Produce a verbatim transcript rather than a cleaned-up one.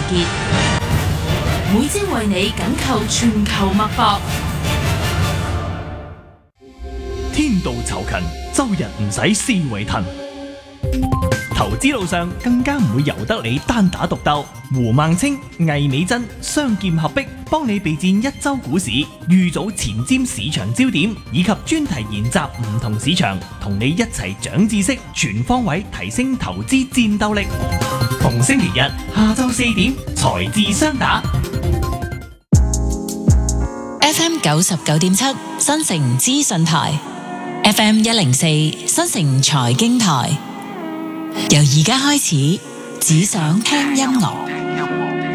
結，每朝為你緊扣全球脈搏。 天道酬勤，周日唔使思維騰。投資路上更加唔會由得你單打獨鬥。胡孟青、魏美珍雙劍合璧，幫你備戰一周股市，預早前瞻市場焦點，以及專題研習唔同市場，同你一齊長知識，全方位提升投資戰鬥力。逢星期日下晝四點，財智雙打。 F M 九十九點七新城資訊台 ，F M 一零四新城財經台。由而家開始，只想聽音樂。